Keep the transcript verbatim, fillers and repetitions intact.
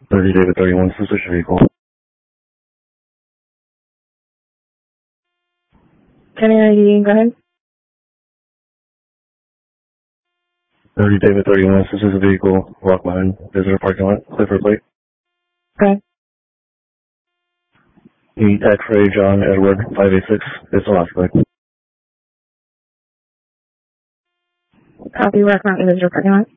thirty David thirty-one, switch vehicle. ten ninety, go ahead. thirty David thirty-one, switch the vehicle, walk behind, visitor parking lot, Clifford plate. Okay. E X-ray John Edward five eight six, it's a lost plate. Copy, walk behind, visitor parking lot.